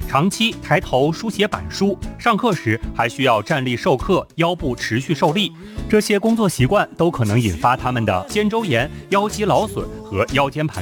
长期抬头书写板书，上课时还需要站立授课，腰部持续受力，这些工作习惯都可能引发他们的肩周炎、腰肌劳损和腰间盘